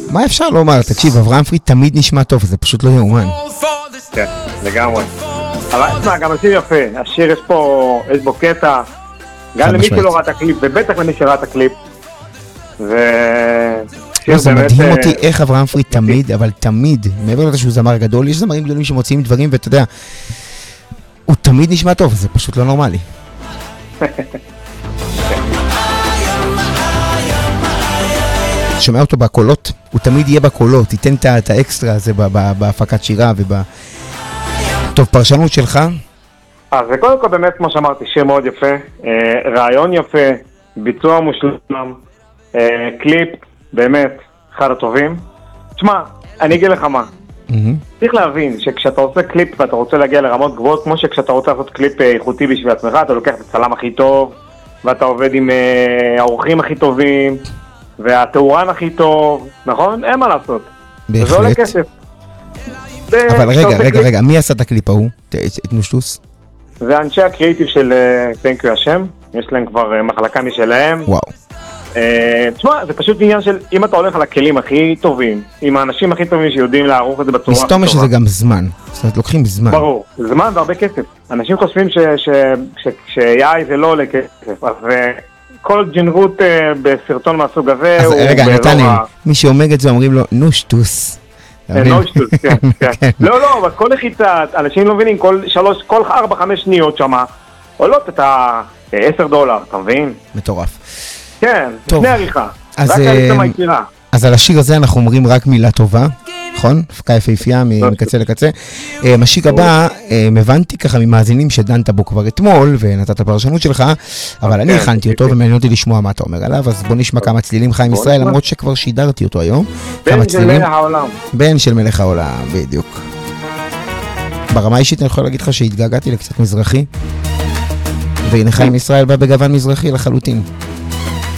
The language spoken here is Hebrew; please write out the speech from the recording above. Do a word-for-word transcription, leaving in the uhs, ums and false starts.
מה אפשר לומר? תקשיב, אברהם פריד תמיד נשמע טוב, זה פשוט לא יאומן. כן, לגמרי. אבל תשמע, גם השיר יפה, השיר יש פה, יש בו קטע, גם למי שלא ראה את הקליפ, ובטח למי שראה את הקליפ. זה מדהים אותי איך אברהם פריד תמיד, אבל תמיד, מעבר לזה שהוא זמר גדול, יש זמרים גדולים שמוציאים דברים, ואתה יודע, הוא תמיד נשמע טוב, זה פשוט לא נורמלי. שומע אותו בקולות, הוא תמיד יהיה בקולות, תיתן את האקסטרה הזה בהפקת שירה וב... טוב, פרשנות שלך? אז זה קודם כל באמת, כמו שאמרתי, שיר מאוד יפה, רעיון יפה, ביצוע מושלם, קליפ, באמת, אחד הטובים. תשמע, אני אגיד לך מה, צריך להבין שכשאתה עושה קליפ ואתה רוצה להגיע לרמות גבוהות, כמו שכשאתה רוצה לעשות קליפ איכותי בשביל עצמך, אתה לוקח את הצלם הכי טוב, ואתה עובד עם האורחים הכי טובים, והתאורן הכי טוב, נכון? אין מה לעשות. בהחלט. וזה עולה כסף. אבל רגע, רגע, רגע, מי עשה את הקליפ ההוא? את נושטוס? זה אנשי הקריאיטיב של Thank You השם, יש להם כבר מחלקה משלהם. וואו. תשמע, זה פשוט עניין של אם אתה הולך על הכלים הכי טובים, עם האנשים הכי טובים שיודעים לערוך את זה בצורה הכי טובה. מסתום שזה גם זמן, זאת אומרת, לוקחים זמן. ברור, זמן והרבה כסף. אנשים חושבים ש-איי איי זה לא עולה כסף, אז כל ג'נרות בסרטון מהסוג הזה אז רגע, נתני, מי שאומר את זה אומרים לו נושטוס. נושטוס, כן, כן. לא, לא, אבל כל לחיצה, אנשים לא מבינים, כל שלוש, כל ארבע, חמש שניות שמה, עולות את ה-עשר דולר, אתה מבין? מטורף. כן, לפני עריכה. אז, רק העצה מהיצירה. אז על השיר הזה אנחנו אומרים רק מילה טובה, נכון? הפקה יפהפייה מקצה לקצה. השיר הבא, הבנתי ככה ממאזינים שדנת בו כבר אתמול, ונתת פרשנות שלך, אבל אני הכנתי אותו, ומעניין אותי לשמוע מה אתה אומר עליו, אז בוא נשמע כמה צלילים חיים ישראל, למרות שכבר שידרתי אותו היום. בן של מלך העולם. בן של מלך העולם, בדיוק. ברמה האישית אני יכול להגיד לך שהתגעגעתי לקצת מזרחי, והנה חיים ישראל בא בגוון מזרחי לחלוטין.